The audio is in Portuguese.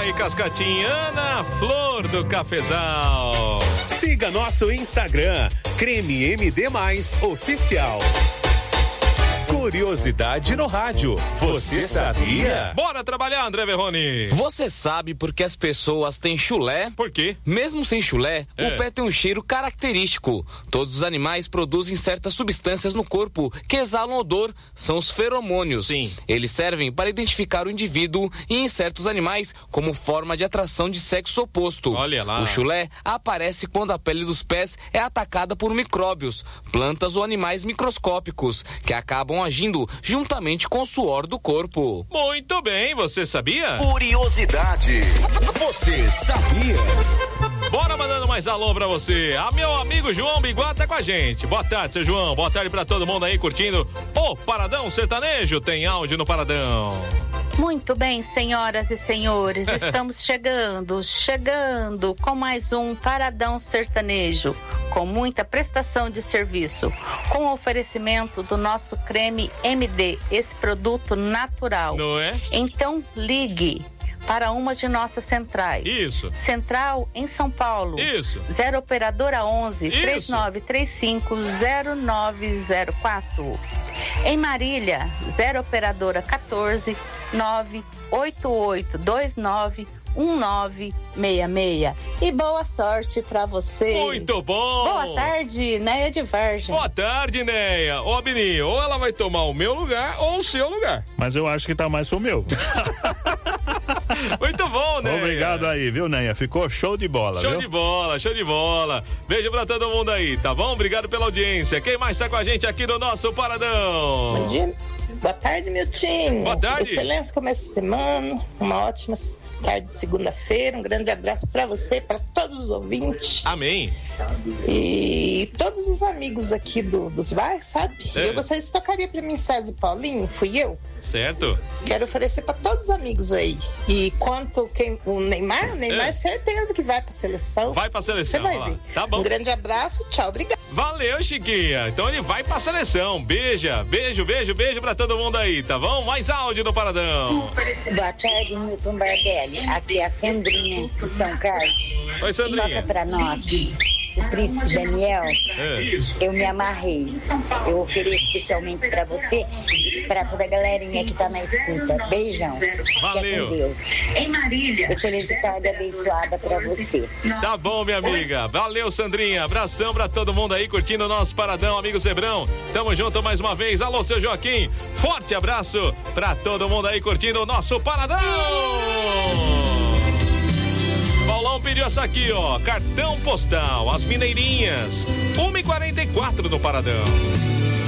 aí, Cascatinhana, flor do cafezal. Siga nosso Instagram, Creme MD Mais Oficial. Curiosidade no rádio. Você sabia? Bora trabalhar, André Verroni. Você sabe por que as pessoas têm chulé? Por quê? Mesmo sem chulé, o pé tem um cheiro característico. Todos os animais produzem certas substâncias no corpo que exalam odor. São os feromônios. Sim. Eles servem para identificar o indivíduo e em certos animais como forma de atração de sexo oposto. Olha lá. O chulé aparece quando a pele dos pés é atacada por micróbios, plantas ou animais microscópicos que acabam agindo juntamente com o suor do corpo. Muito bem, você sabia? Curiosidade. Você sabia? Bora mandando mais alô pra você. Meu amigo João Biguá tá com a gente. Boa tarde, seu João. Boa tarde pra todo mundo aí curtindo o Paradão Sertanejo. Tem áudio no Paradão. Muito bem, senhoras e senhores, estamos chegando com mais um Paradão Sertanejo, com muita prestação de serviço, com o oferecimento do nosso creme MD, esse produto natural. Não é? Então ligue para uma de nossas centrais. Isso. Central em São Paulo. Isso. 0 operadora 11 Isso. 3935 0904. Em Marília, 0 operadora 14 98829 1966. E boa sorte pra você. Muito bom. Boa tarde, Neia de Vargem. Boa tarde, Neia. Ô, Bininho, ou ela vai tomar o meu lugar ou o seu lugar. Mas eu acho que tá mais pro meu. Muito bom, Neia. Obrigado aí, viu, Neia? Ficou show de bola, Show viu? de bola, show de bola. Beijo pra todo mundo aí, tá bom? Obrigado pela audiência. Quem mais tá com a gente aqui no nosso Paradão? Bom dia. Boa tarde, Miltinho. Boa tarde. Excelência começo de semana, uma ótima tarde de segunda-feira. Um grande abraço para você e para todos os ouvintes. Amém. E todos os amigos aqui dos bairros, sabe? Eu gostaria de tocaria para mim, César e Paulinho, fui eu. Certo. Quero oferecer para todos os amigos aí. E quanto o Neymar certeza que vai pra seleção. Vai pra seleção. Você vai ver. Tá bom. Um grande abraço, tchau, obrigado. Valeu, Chiquinha. Então ele vai pra seleção. Beijo pra todo mundo aí, tá bom? Mais áudio no Paradão. Boa tarde, Milton Bardelli. Aqui é a Sandrinha de São Carlos. Oi, Sandrinha. Toca pra nós. O príncipe Daniel, eu me amarrei. Eu ofereço especialmente pra você, pra toda a galerinha que tá na escuta. Beijão. Valeu. Fica com Deus. Em Marília. Excelente tarde abençoada pra você. Tá bom, minha amiga. Valeu, Sandrinha. Abração pra todo mundo aí curtindo o nosso Paradão, amigo Zebrão. Tamo junto mais uma vez. Alô, seu Joaquim. Forte abraço pra todo mundo aí curtindo o nosso Paradão. Paulão pediu essa aqui, ó. Cartão postal, as Mineirinhas. 1h44 no Paradão.